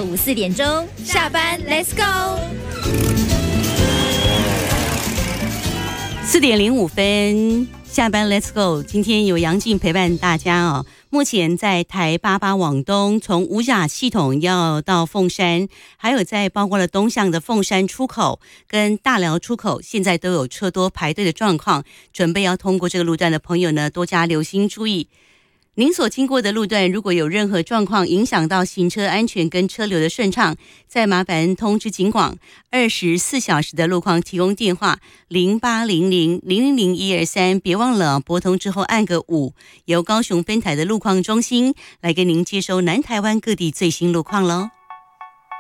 午4点钟下班 ，Let's go。 4点05分，下班 Let's go。今天有杨静陪伴大家哦。目前在台88往东，从五甲系统要到凤山，还有在包括了东向的凤山出口跟大寮出口，现在都有车多排队的状况。准备要通过这个路段的朋友呢，多加留心注意。您所经过的路段，如果有任何状况影响到行车安全跟车流的顺畅，再麻烦通知警广24小时的路况提供电话0800000123，别忘了拨通之后按个5，由高雄分台的路况中心来跟您接收南台湾各地最新路况咯。